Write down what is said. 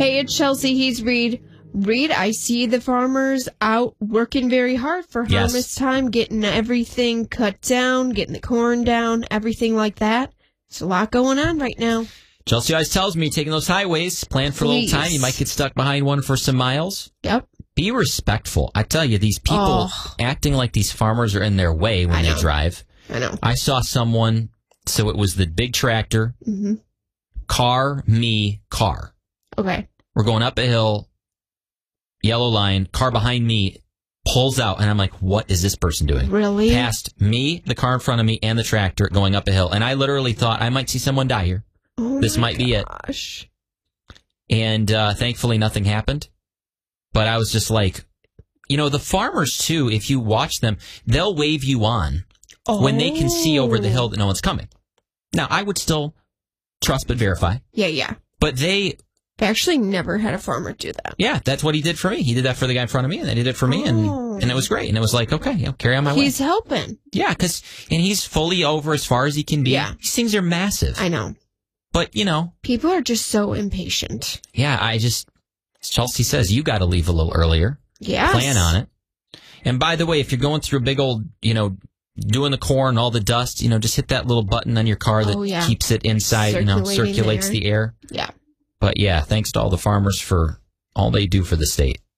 Hey, it's Chelsea. He's Reed. Reed, I see the farmers out working very hard for harvest time, getting everything cut down, getting the corn down, everything like that. There's a lot going on right now. Chelsea always tells me, taking those highways, plan for a little time. You might get stuck behind one for some miles. Yep. Be respectful. I tell you, these people acting like these farmers are in their way when they drive. I know. I saw someone, so it was the big tractor, car, me, car. Okay. We're going up a hill, yellow line, car behind me pulls out, and I'm like, what is this person doing? Really? Past me, the car in front of me, and the tractor going up a hill. And I literally thought, I might see someone die here. This might be it. And thankfully, nothing happened. But I was just like, the farmers, too, if you watch them, they'll wave you on when they can see over the hill that no one's coming. Now, I would still trust but verify. Yeah. But they actually never had a farmer do that. Yeah, that's what he did for me. He did that for the guy in front of me, and then he did it for me, and it was great. And it was like, okay, carry on my way. He's helping. Yeah, and he's fully over as far as he can be. Yeah. These things are massive. I know. But, people are just so impatient. Yeah, as Chelsea says, you got to leave a little earlier. Yes. Plan on it. And by the way, if you're going through a big old, doing the corn, all the dust, just hit that little button on your car that keeps it inside, circulates the air. Yeah. But yeah, thanks to all the farmers for all they do for the state.